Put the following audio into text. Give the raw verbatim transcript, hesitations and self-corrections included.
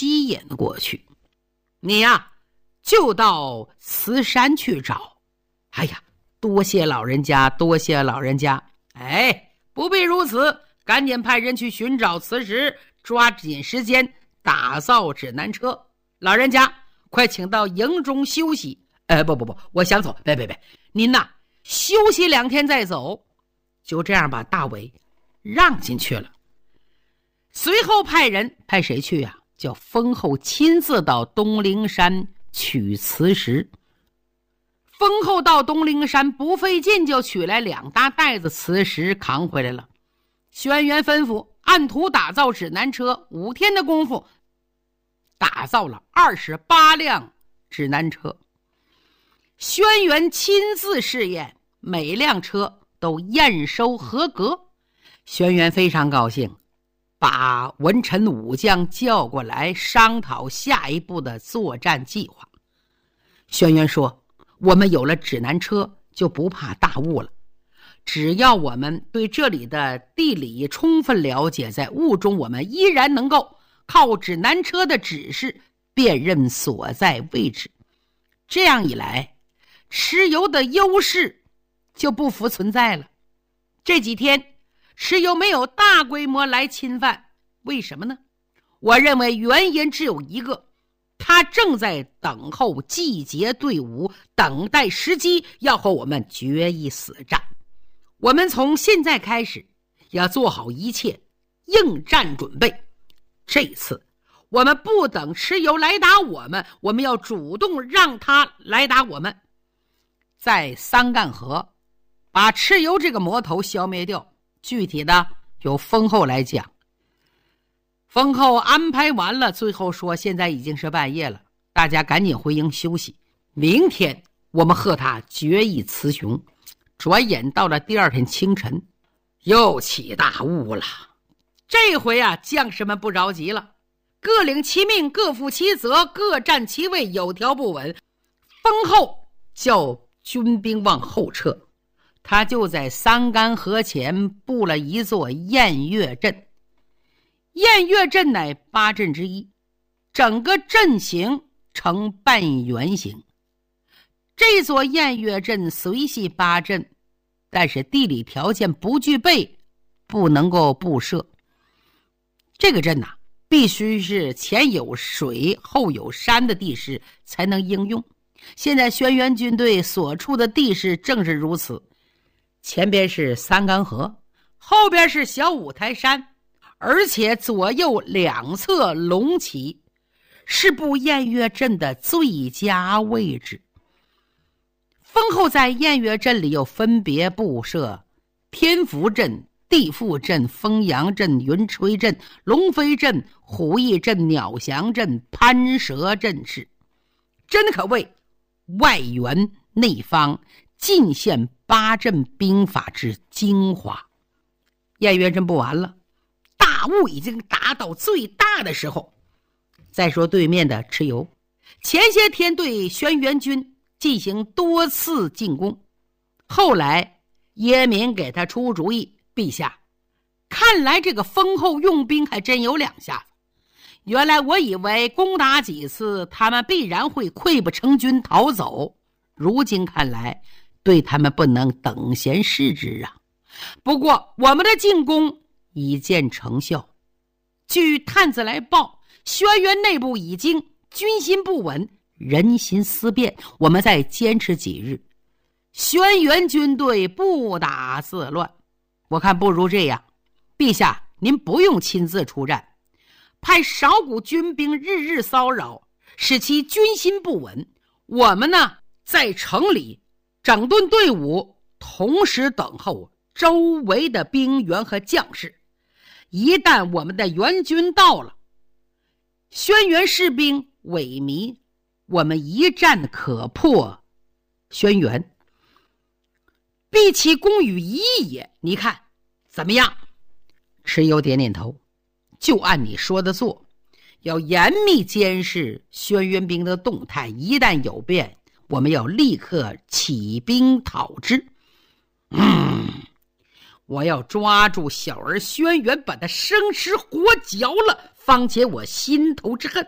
吸引过去。你呀、啊，就到慈山去找。哎呀，多谢老人家，多谢老人家。哎，不必如此，赶紧派人去寻找磁石，抓紧时间打造指南车。老人家，快请到营中休息。哎，不不不，我想走，别别别，您呐，休息两天再走。就这样把大伟让进去了。随后派人派谁去啊？叫封后亲自到东陵山取磁石。封后到东陵山不费劲就取来两大袋子磁石扛回来了。轩辕吩咐按图打造指南车，五天的功夫打造了二十八辆指南车。轩辕亲自试验，每辆车都验收合格。轩辕非常高兴，把文臣武将叫过来商讨下一步的作战计划。轩辕说，我们有了指南车就不怕大雾了，只要我们对这里的地理充分了解，在雾中我们依然能够靠指南车的指示辨认所在位置。这样一来，蚩尤的优势就不复存在了。这几天蚩尤没有大规模来侵犯，为什么呢？我认为原因只有一个，他正在等候集结队伍，等待时机，要和我们决一死战。我们从现在开始要做好一切应战准备。这次我们不等蚩尤来打我们，我们要主动让他来打我们。在三干河把蚩尤这个魔头消灭掉，具体的由封后来讲。封后安排完了，最后说现在已经是半夜了，大家赶紧回营休息，明天我们和他决一雌雄。转眼到了第二天清晨，又起大雾了。这回啊，将士们不着急了，各领其命，各负其责，各占其位，有条不紊。封后叫军兵往后撤，他就在三干河前布了一座偃月阵。偃月阵乃八阵之一，整个阵型呈半圆形。这座偃月阵虽系八阵，但是地理条件不具备，不能够布设。这个阵呐、啊，必须是前有水后有山的地势才能应用。现在轩辕军队所处的地势正是如此，前边是三干河，后边是小五台山，而且左右两侧隆起，是布偃月阵的最佳位置。封后在偃月阵里又分别布设天福阵、地缚阵、风阳阵、云吹阵、龙飞阵、虎翼阵、鸟翔阵、攀蛇阵势，真可谓外圆内方，尽现八阵兵法之精华。偃月阵布完了，大雾已经达到最大的时候。再说对面的蚩尤，前些天对轩辕军进行多次进攻，后来耶民给他出主意，陛下，看来这个封后用兵还真有两下子。原来我以为攻打几次他们必然会溃不成军逃走，如今看来对他们不能等闲视之啊。不过我们的进攻已见成效，据探子来报，轩辕内部已经军心不稳，人心思变，我们再坚持几日，轩辕军队不打自乱。我看不如这样，陛下您不用亲自出战，派少股军兵日日骚扰，使其军心不稳。我们呢，在城里整顿队伍，同时等候周围的兵员和将士。一旦我们的援军到了，轩辕士兵萎靡，我们一战可破轩辕，必其功于一役也。你看怎么样？蚩尤点点头，就按你说的做，要严密监视轩辕兵的动态，一旦有变，我们要立刻起兵讨之。嗯，我要抓住小儿轩辕，把他生吃活嚼了，方解我心头之恨。